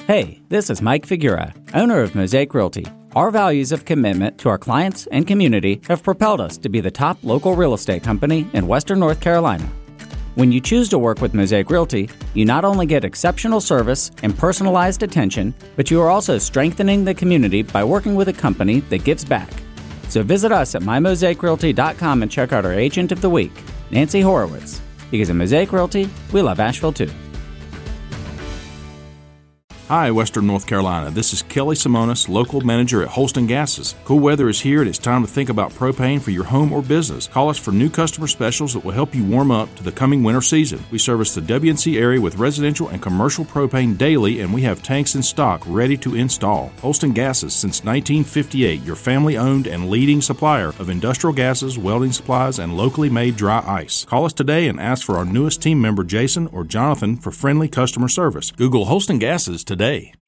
Hey, this is Mike Figura, owner of Mosaic Realty. Our values of commitment to our clients and community have propelled us to be the top local real estate company in Western North Carolina. When you choose to work with Mosaic Realty, you not only get exceptional service and personalized attention, but you are also strengthening the community by working with a company that gives back. So visit us at mymosaicrealty.com and check out our Agent of the Week, Nancy Horowitz. Because at Mosaic Realty, we love Asheville too. Hi, Western North Carolina. This is Kelly Simonis, local manager at Holston Gases. Cool weather is here and it's time to think about propane for your home or business. Call us for new customer specials that will help you warm up to the coming winter season. We service the WNC area with residential and commercial propane daily, and we have tanks in stock ready to install. Holston Gases, since 1958, your family-owned and leading supplier of industrial gases, welding supplies, and locally made dry ice. Call us today and ask for our newest team member, Jason or Jonathan, for friendly customer service. Google Holston Gases today.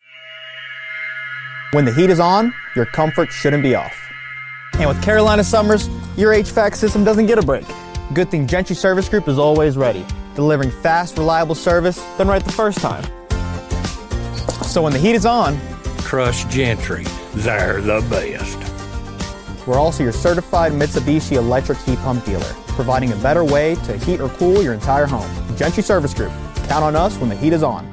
When the heat is on, your comfort shouldn't be off. And with Carolina summers, your HVAC system doesn't get a break. Good thing Gentry Service Group is always ready, delivering fast, reliable service done right the first time. So when the heat is on, trust Gentry. They're the best. We're also your certified Mitsubishi electric heat pump dealer, providing a better way to heat or cool your entire home. Gentry Service Group. Count on us when the heat is on.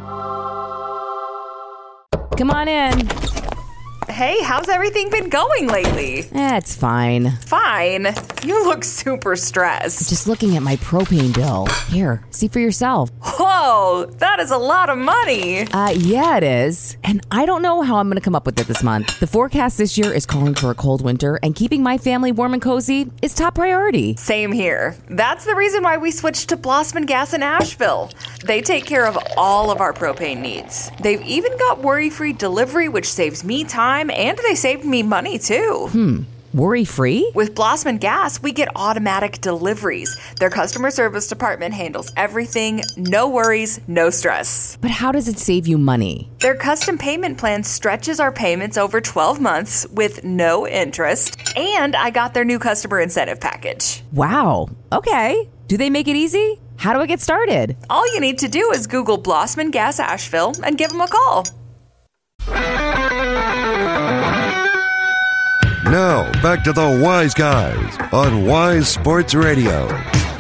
Come on in. Hey, how's everything been going lately? It's fine. Fine? You look super stressed. Just looking at my propane bill. Here, see for yourself. Whoa, that is a lot of money. Yeah, it is. And I don't know how I'm going to come up with it this month. The forecast this year is calling for a cold winter, and keeping my family warm and cozy is top priority. Same here. That's the reason why we switched to Blossman Gas in Asheville. They take care of all of our propane needs. They've even got worry-free delivery, which saves me time, and they saved me money, too. Worry-free? With Blossman Gas, we get automatic deliveries. Their customer service department handles everything. No worries, no stress. But how does it save you money? Their custom payment plan stretches our payments over 12 months with no interest. And I got their new customer incentive package. Wow. Okay. Do they make it easy? How do I get started? All you need to do is Google Blossman Gas Asheville and give them a call. Now, back to the Wise Guys on Wise Sports Radio.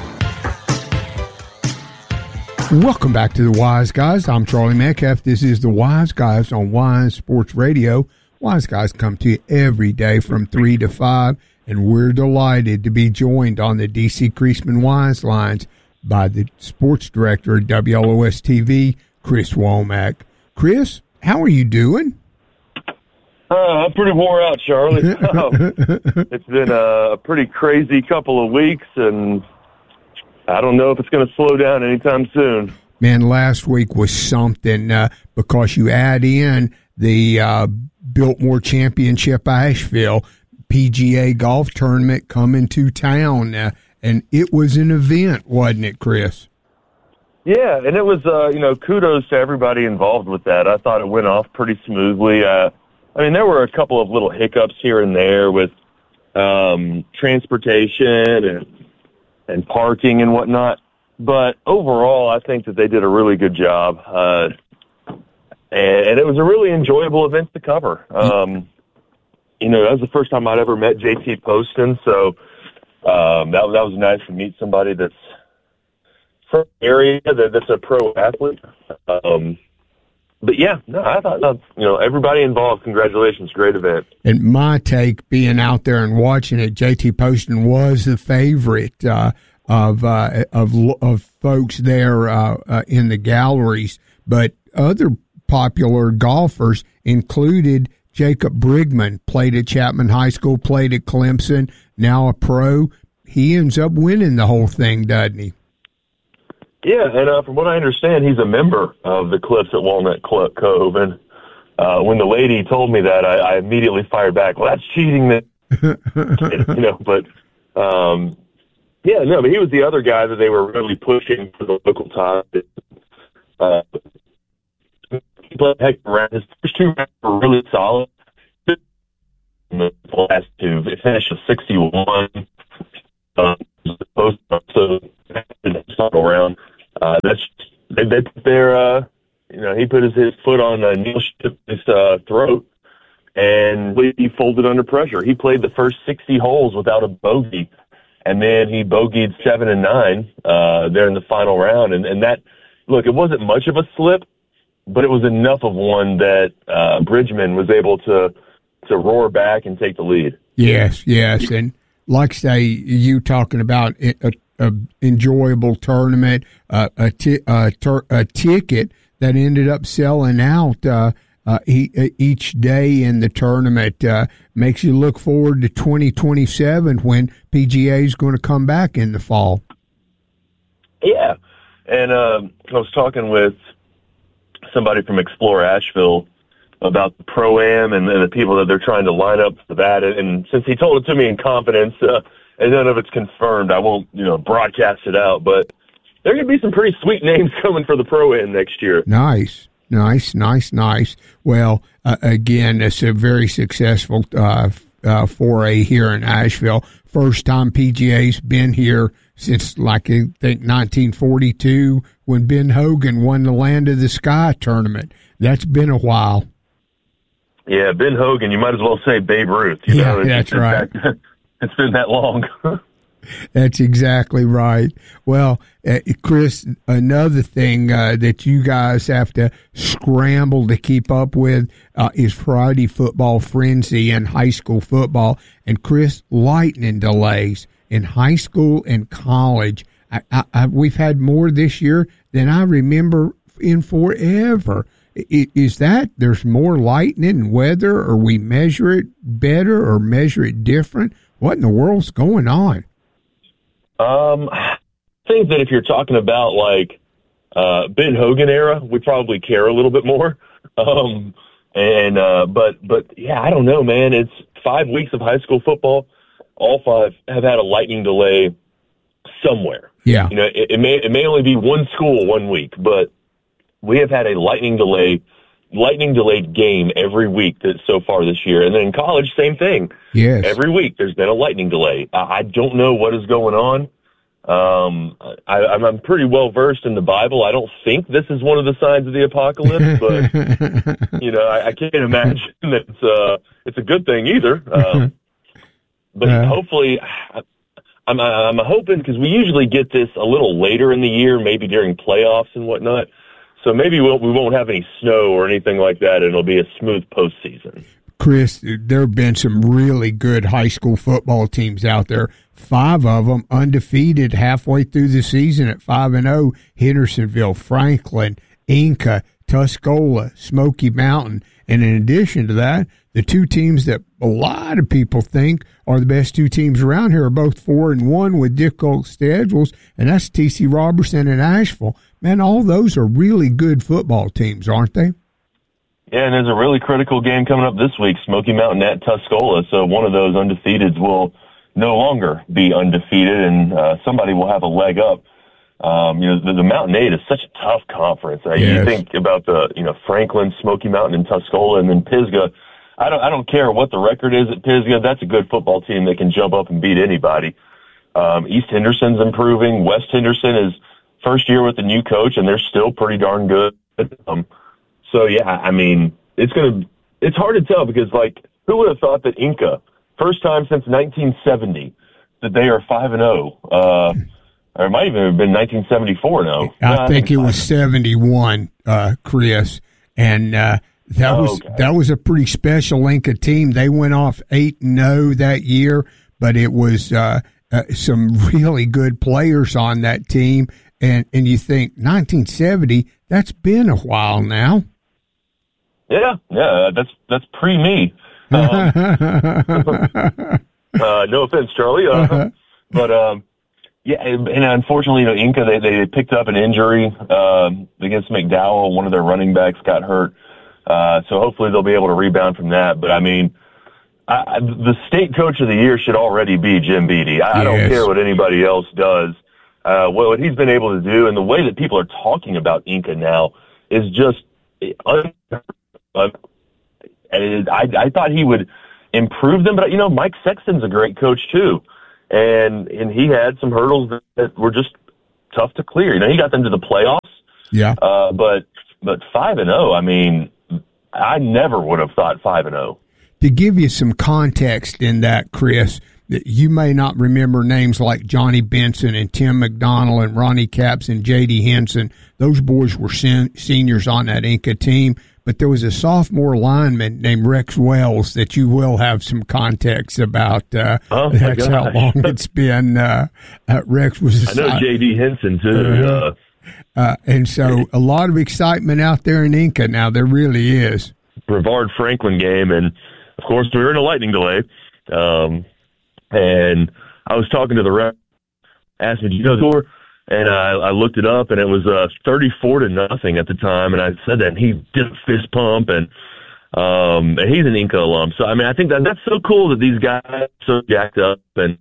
Welcome back to the Wise Guys. I'm Charlie Metcalf. This is the Wise Guys on Wise Sports Radio. Wise Guys come to you every day from 3 to 5, and we're delighted to be joined on the D.C. Creasman Wise Lines by the sports director at WLOS-TV, Chris Womack. Chris, how are you doing? I'm pretty wore out, Charlie. It's been a pretty crazy couple of weeks, and I don't know if it's going to slow down anytime soon. Man, last week was something because you add in the Biltmore Championship Asheville PGA golf tournament coming to town, and it was an event, wasn't it, Chris? Yeah, and it was, kudos to everybody involved with that. I thought it went off pretty smoothly. There were a couple of little hiccups here and there with transportation and parking and whatnot. But overall, I think that they did a really good job. And it was a really enjoyable event to cover. That was the first time I'd ever met JT Poston. So that was nice to meet somebody that's from the area that's a pro athlete. But yeah, no, I thought, everybody involved, congratulations, great event. And my take, being out there and watching it, JT Poston was the favorite of folks there in the galleries. But other popular golfers included Jacob Brigman, played at Chapman High School, played at Clemson, now a pro. He ends up winning the whole thing, doesn't he? Yeah, and from what I understand, he's a member of the Cliffs at Walnut Cove. And when the lady told me that, I immediately fired back. Well, that's cheating. But he was the other guy that they were really pushing for the local top. He played heck around. His first two rounds were really solid. The last two, it finished with 61. So the final round, they put their he put his foot on Neil Shipley's throat, and he folded under pressure. He played the first 60 holes without a bogey, and then he bogeyed 7 and 9 there in the final round. And that, look, it wasn't much of a slip, but it was enough of one that Bridgman was able to roar back and take the lead. Yes, and like say you talking about a enjoyable tournament, a ticket that ended up selling out each day in the tournament makes you look forward to 2027 when PGA is going to come back in the fall. Yeah, and I was talking with somebody from Explore Asheville about the Pro-Am and the people that they're trying to line up for that. And since he told it to me in confidence, and none of it's confirmed, I won't, broadcast it out. But there are going to be some pretty sweet names coming for the Pro-Am next year. Nice. Well, again, it's a very successful foray here in Asheville. First time PGA's been here since, I think, 1942 when Ben Hogan won the Land of the Sky tournament. That's been a while. Yeah, Ben Hogan, you might as well say Babe Ruth. That's right. It's been that long. That's exactly right. Well, Chris, another thing that you guys have to scramble to keep up with is Friday football frenzy and high school football. And Chris, lightning delays in high school and college. We've had more this year than I remember in forever. Is that there's more lightning and weather, or we measure it better or measure it different? What in the world's going on? I think that if you're talking about like Ben Hogan era, we probably care a little bit more. But yeah, I don't know, man. It's 5 weeks of high school football. All 5 have had a lightning delay somewhere. Yeah. It may only be one school 1 week, but we have had a lightning delayed game every week so far this year. And then in college, same thing. Yes. Every week there's been a lightning delay. I don't know what is going on. I'm pretty well versed in the Bible. I don't think this is one of the signs of the apocalypse, but I can't imagine that it's a good thing either. But hopefully, I'm hoping, because we usually get this a little later in the year, maybe during playoffs and whatnot. So maybe we won't have any snow or anything like that, and it'll be a smooth postseason. Chris, there have been some really good high school football teams out there. 5 of them undefeated halfway through the season at 5-0. Hendersonville, Franklin, Inca, Tuscola, Smoky Mountain. And in addition to that, the 2 teams that a lot of people think are the best 2 teams around here are both 4-1 with difficult schedules, and that's T.C. Robertson and Asheville. Man, all those are really good football teams, aren't they? Yeah, and there's a really critical game coming up this week, Smoky Mountain at Tuscola. So one of those undefeateds will no longer be undefeated, and somebody will have a leg up. The Mountain 8 is such a tough conference. Yes. You think about the, Franklin, Smoky Mountain, and Tuscola, and then Pisgah. I don't care what the record is at Pisgah. That's a good football team that can jump up and beat anybody. East Henderson's improving. West Henderson is first year with the new coach, and they're still pretty darn good. So yeah, I mean, it's hard to tell, because who would have thought that Inca, first time since 1970 that they are 5-0. Or it might even have been 1974 now. I think it was 71, Chris, and that was a pretty special Inca team. They went off 8-0 that year, but it was some really good players on that team. And you think 1970, that's been a while now. Yeah, that's pre-me. No offense, Charlie. But yeah, and unfortunately, Inca, they picked up an injury against McDowell. One of their running backs got hurt. So hopefully they'll be able to rebound from that. But I mean, the state coach of the year should already be Jim Beattie. I don't care what anybody else does. What he's been able to do, and the way that people are talking about Inca now, is just I thought he would improve them, but Mike Sexton's a great coach too, and he had some hurdles that were just tough to clear. He got them to the playoffs. Yeah. But But 5-0, I mean, I never would have thought 5-0. To give you some context in that, Chris, you may not remember names like Johnny Benson and Tim McDonald and Ronnie Capps and J.D. Henson. Those boys were seniors on that Inca team. But there was a sophomore lineman named Rex Wells that you will have some context about. That's how long it's been. Rex was. I know J.D. Henson, too. And so a lot of excitement out there in Inca now. There really is. Brevard Franklin game, and, of course, we were in a lightning delay. And I was talking to the ref, asked me, "Do you know the score?" And I looked it up, and it was 34-0 at the time. And I said that, and he did a fist pump, and he's an Inca alum. So I mean, I think that's so cool that these guys are so jacked up. And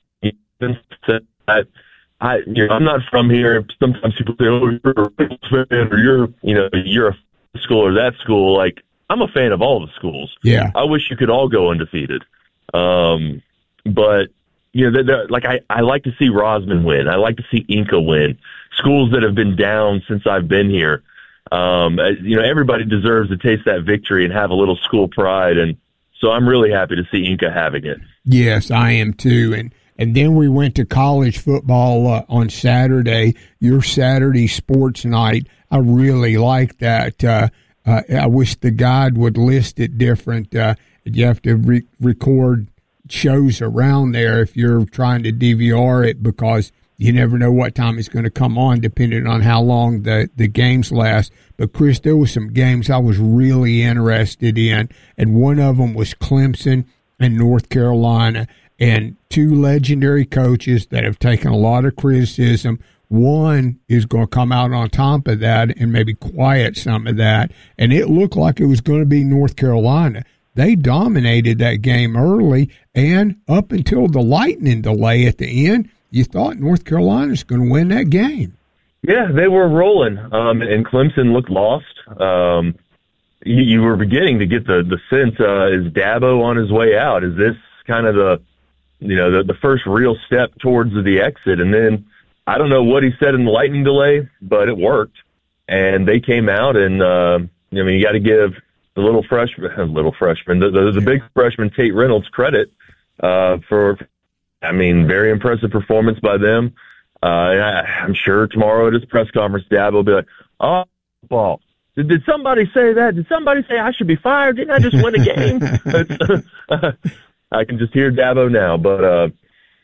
I'm not from here. Sometimes people say, "Oh, you're a fan," or you're a school or that school. Like, I'm a fan of all the schools. Yeah, I wish you could all go undefeated. But, like I like to see Rosman win. I like to see Inca win. Schools that have been down since I've been here. Everybody deserves to taste that victory and have a little school pride. And so I'm really happy to see Inca having it. Yes, I am too. And then we went to college football on Saturday, your Saturday sports night. I really like that. I wish the guide would list it different. You have to record shows around there if you're trying to DVR it, because you never know what time it's going to come on depending on how long the games last. But, Chris, there were some games I was really interested in, and one of them was Clemson and North Carolina, and two legendary coaches that have taken a lot of criticism. One is going to come out on top of that and maybe quiet some of that, and it looked like it was going to be North Carolina. They dominated that game early, and up until the lightning delay at the end, you thought North Carolina's going to win that game. Yeah, they were rolling, and Clemson looked lost. You were beginning to get the sense, is Dabo on his way out? Is this kind of the first real step towards the exit? And then I don't know what he said in the lightning delay, but it worked, and they came out, and you got to give the the big freshman Tate Reynolds credit for, very impressive performance by them. And I'm sure tomorrow at his press conference, Dabo will be like, "Oh, ball. Did somebody say that? Did somebody say I should be fired? Didn't I just win a game?" I can just hear Dabo now, but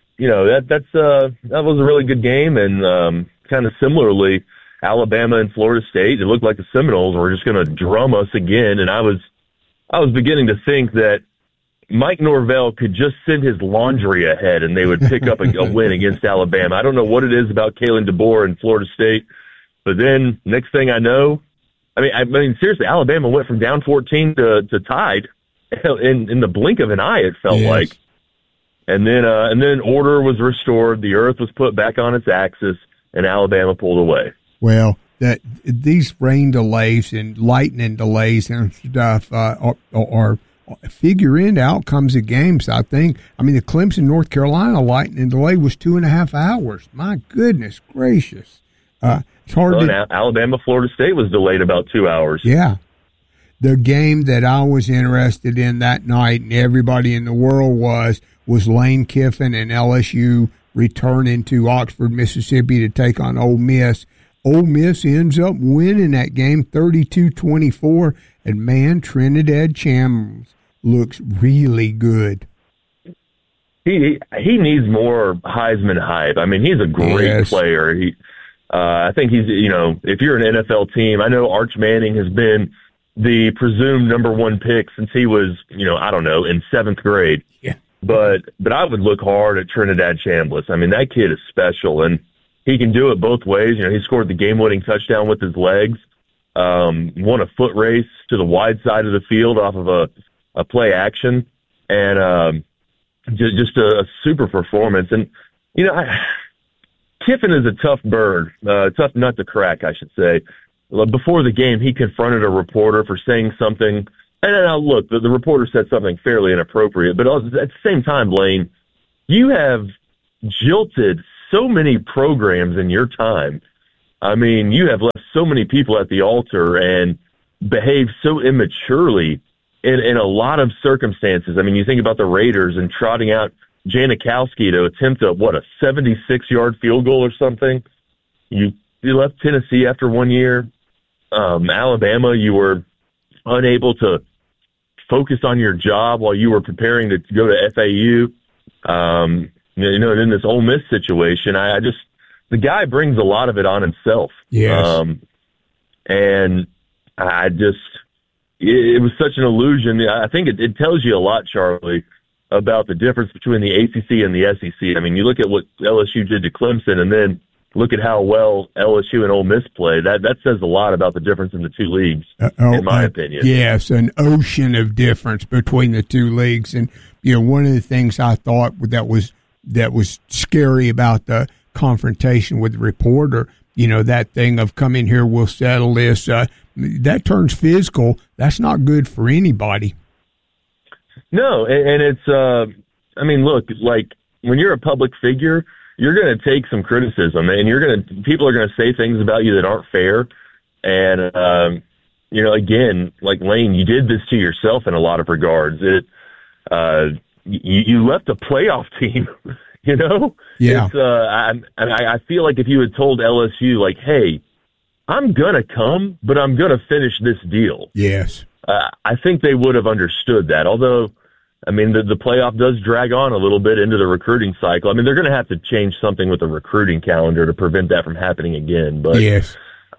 that was a really good game, and kind of similarly, Alabama and Florida State, it looked like the Seminoles were just going to drum us again, and I was beginning to think that Mike Norvell could just send his laundry ahead and they would pick up a win against Alabama. I don't know what it is about Kalen DeBoer and Florida State, but then next thing I know, seriously, Alabama went from down 14 to tied in the blink of an eye, it felt like. And then order was restored, the earth was put back on its axis, and Alabama pulled away. Well, these rain delays and lightning delays and stuff are figure into outcomes of games, I think. The Clemson North Carolina lightning delay was 2.5 hours. My goodness gracious. It's hard Alabama Florida State was delayed about 2 hours. Yeah. The game that I was interested in that night, and everybody in the world was Lane Kiffin and LSU returning to Oxford, Mississippi to take on Ole Miss. Ole Miss ends up winning that game 32-24, and man, Trinidad Chambliss looks really good. He needs more Heisman hype. He's a great player. I think he's, if you're an NFL team, I know Arch Manning has been the presumed number one pick since he was, in 7th grade. Yeah. But I would look hard at Trinidad Chambliss. That kid is special, and he can do it both ways. He scored the game-winning touchdown with his legs, won a foot race to the wide side of the field off of a play action, and just a super performance. And, Kiffin is a tough bird, tough nut to crack, I should say. Before the game, he confronted a reporter for saying something. And look, the reporter said something fairly inappropriate, but at the same time, Lane, you have jilted so many programs in your time. I mean, you have left so many people at the altar and behaved so immaturely in a lot of circumstances. I mean, you think about the Raiders and trotting out Janikowski to attempt a 76-yard field goal or something. You left Tennessee after 1 year. Alabama, you were unable to focus on your job while you were preparing to go to FAU. And in this Ole Miss situation, the guy brings a lot of it on himself. Yes. And it was such an illusion. I think it tells you a lot, Charlie, about the difference between the ACC and the SEC. I mean, you look at what LSU did to Clemson, and then look at how well LSU and Ole Miss play. That says a lot about the difference in the two leagues, in my opinion. Yes, an ocean of difference between the two leagues. And one of the things I thought that was scary about the confrontation with the reporter, that thing of come in here, we'll settle this, that turns physical. That's not good for anybody. No, and it's, look, like when you're a public figure, you're going to take some criticism, and people are going to say things about you that aren't fair. And, again, like Lane, you did this to yourself in a lot of regards. You left a playoff team, Yeah. I feel like if you had told LSU, like, hey, I'm going to come, but I'm going to finish this deal. Yes. I think they would have understood that. Although, the playoff does drag on a little bit into the recruiting cycle. They're going to have to change something with the recruiting calendar to prevent that from happening again. But, yes.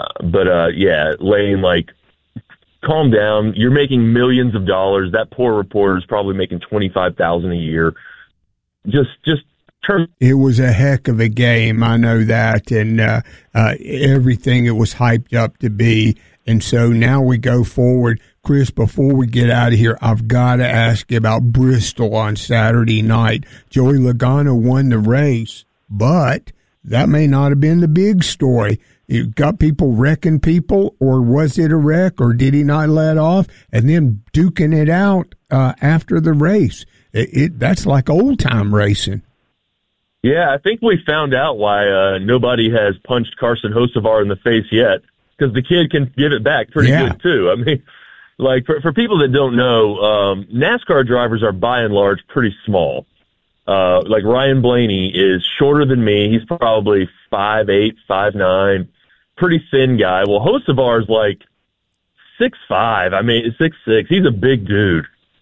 Lane, like, calm down. You're making millions of dollars. That poor reporter is probably making $25,000 a year. Just turn. It was a heck of a game. I know that, and everything it was hyped up to be. And so now we go forward. Chris, before we get out of here, I've got to ask you about Bristol on Saturday night. Joey Logano won the race, but that may not have been the big story. You got people wrecking people, or was it a wreck, or did he not let off? And then duking it out after the race. That's like old-time racing. Yeah, I think we found out why nobody has punched Carson Hocevar in the face yet, because the kid can give it back pretty good, too. Like, for people that don't know, NASCAR drivers are by and large pretty small. Like Ryan Blaney is shorter than me. He's probably 5'8", 5'9", pretty thin guy. Well, Hocevar's like 6'5", 6'6". He's a big dude.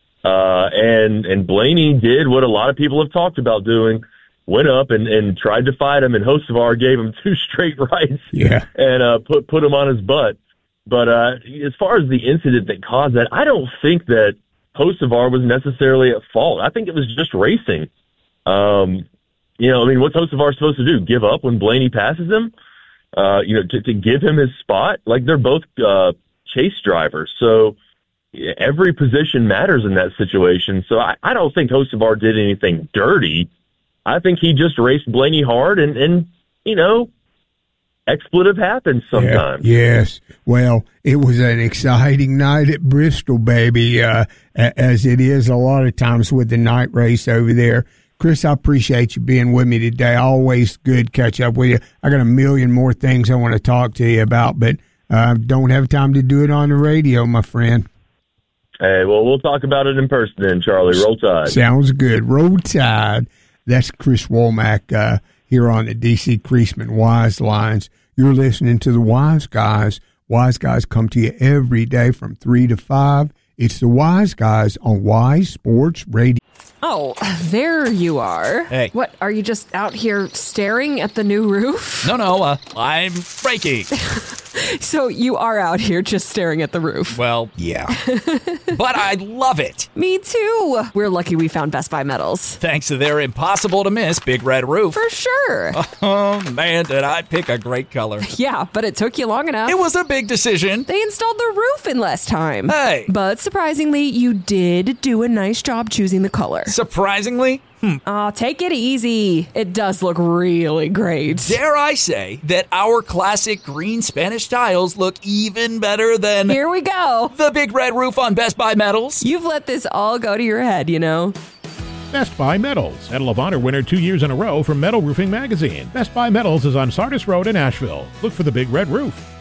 And Blaney did what a lot of people have talked about doing, went up and tried to fight him, and Hocevar gave him 2 straight rights and put him on his butt. But as far as the incident that caused that, I don't think that Hocevar was necessarily at fault. I think it was just racing. What's Hocevar supposed to do? Give up when Blaney passes him? To give him his spot? Like, they're both chase drivers, so every position matters in that situation. So I don't think Hocevar did anything dirty. I think he just raced Blaney hard, and expletive happens sometimes. Yeah, yes. Well, it was an exciting night at Bristol, baby, as it is a lot of times with the night race over there. Chris, I appreciate you being with me today. Always good catch up with you. I got a million more things I want to talk to you about, but don't have time to do it on the radio, my friend. Hey, well, we'll talk about it in person then, Charlie. Roll Tide. Sounds good. Roll Tide. That's Chris Womack here on the DC Creasman Wise Lines. You're listening to the Wise Guys. Wise Guys come to you every day from 3 to 5. It's the Wise Guys on Wise Sports Radio. Oh, there you are. Hey. What, are you just out here staring at the new roof? No, I'm braking. So you are out here just staring at the roof? Well, yeah. But I love it. Me too. We're lucky we found Best Buy Metals. Thanks to their impossible-to-miss Big Red Roof. For sure. Oh, man, did I pick a great color. Yeah, but it took you long enough. It was a big decision. They installed the roof in less time. Hey. But surprisingly, you did do a nice job choosing the color. Surprisingly? Oh, take it easy. It does look really great. Dare I say that our classic green Spanish tiles look even better than... Here we go. The Big Red Roof on Best Buy Metals. You've let this all go to your head, you know. Best Buy Metals, Medal of Honor winner 2 years in a row from Metal Roofing Magazine. Best Buy Metals is on Sardis Road in Asheville. Look for the big red roof.